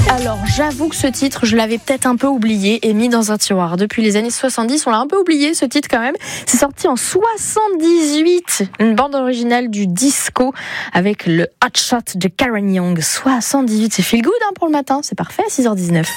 Alors, j'avoue que ce titre, je l'avais peut-être un peu oublié et mis dans un tiroir. Depuis les années 70, on l'a un peu oublié, ce titre quand même. C'est sorti en 78, une bande originale du disco avec le Hot Shot de Karen Young. 78, c'est feel good pour le matin, c'est parfait à 6h19.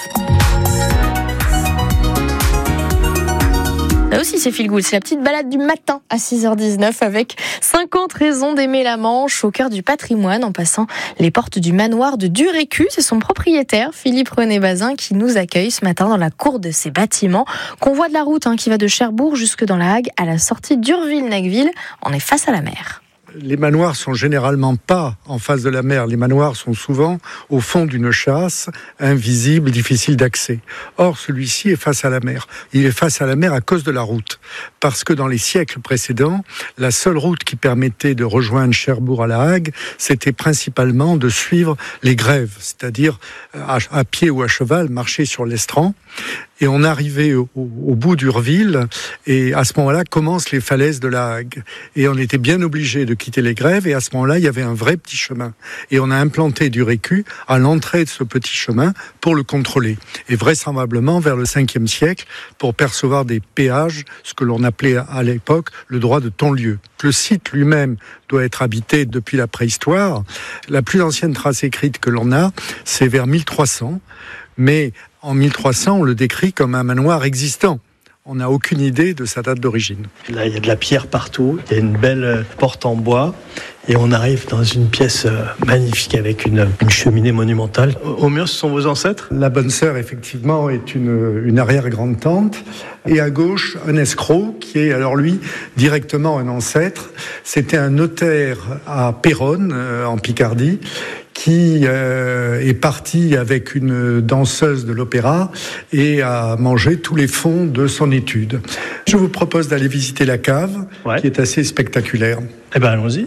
Là aussi, c'est feel good. C'est la petite balade du matin à 6h19 avec 50 raisons d'aimer la Manche au cœur du patrimoine en passant les portes du manoir de Durécu. C'est son propriétaire, Philippe René Bazin, qui nous accueille ce matin dans la cour de ses bâtiments. Qu'on voit de la route qui va de Cherbourg jusque dans la Hague à la sortie d'Urville-Nacqueville. On est face à la mer. Les manoirs sont généralement pas en face de la mer. Les manoirs sont souvent au fond d'une châsse, invisible, difficile d'accès. Or, celui-ci est face à la mer. Il est face à la mer à cause de la route. Parce que dans les siècles précédents, la seule route qui permettait de rejoindre Cherbourg à la Hague, c'était principalement de suivre les grèves, c'est-à-dire à pied ou à cheval, marcher sur l'estran. Et on arrivait au bout d'Urville, et à ce moment-là commencent les falaises de la Hague. Et on était bien obligé de quitter les grèves, et à ce moment-là, il y avait un vrai petit chemin. Et on a implanté Durécu à l'entrée de ce petit chemin pour le contrôler. Et vraisemblablement, vers le 5e siècle, pour percevoir des péages, ce que l'on appelait à l'époque le droit de ton-lieu. Le site lui-même doit être habité depuis la préhistoire. La plus ancienne trace écrite que l'on a, c'est vers 1300, mais en 1300, on le décrit comme un manoir existant. On n'a aucune idée de sa date d'origine. Là, il y a de la pierre partout, il y a une belle porte en bois, et on arrive dans une pièce magnifique avec une cheminée monumentale. Au mur, ce sont vos ancêtres ? La bonne sœur, effectivement, est une arrière-grande-tante. Et à gauche, un escroc, qui est, alors lui, directement un ancêtre. C'était un notaire à Péronne, en Picardie, qui est parti avec une danseuse de l'opéra et a mangé tous les fonds de son étude. Je vous propose d'aller visiter la cave, qui est assez spectaculaire. Eh bien, allons-y.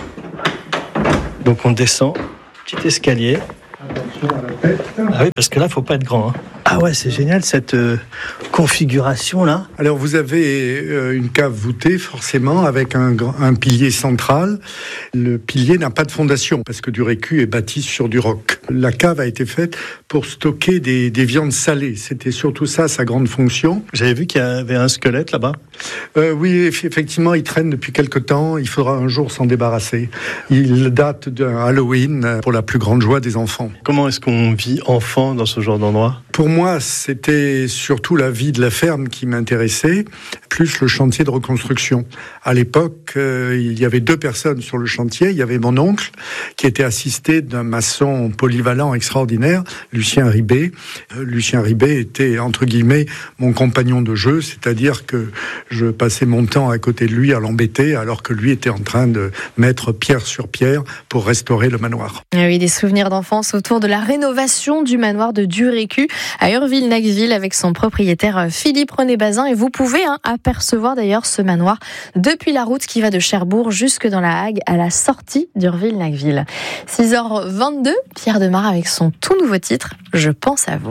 Donc on descend, petit escalier. Ah oui, parce que là, il ne faut pas être grand. Ah ouais, c'est génial cette configuration-là. Alors vous avez une cave voûtée, forcément, avec un pilier central. Le pilier n'a pas de fondation, parce que Durécu est bâti sur du roc. La cave a été faite pour stocker des viandes salées. C'était surtout ça, sa grande fonction. J'avais vu qu'il y avait un squelette là-bas. Oui, effectivement, il traîne depuis quelque temps. Il faudra un jour s'en débarrasser. Il date d'un Halloween pour la plus grande joie des enfants. Comment est-ce qu'on vit enfant dans ce genre d'endroit ? Pour moi, c'était surtout la vie de la ferme qui m'intéressait, plus le chantier de reconstruction. À l'époque, il y avait 2 personnes sur le chantier. Il y avait mon oncle, qui était assisté d'un maçon polyvalent extraordinaire, Lucien Ribet. Lucien Ribet était, entre guillemets, mon compagnon de jeu, c'est-à-dire que je passais mon temps à côté de lui à l'embêter, alors que lui était en train de mettre pierre sur pierre pour restaurer le manoir. Oui, des souvenirs d'enfance autour de la rénovation du manoir de Durécu à Urville-Nacqueville avec son propriétaire Philippe René Bazin. Et vous pouvez apercevoir d'ailleurs ce manoir depuis la route qui va de Cherbourg jusque dans la Hague à la sortie d'Urville-Nacqueville. 6h22, Pierre Demar avec son tout nouveau titre « Je pense à vous ».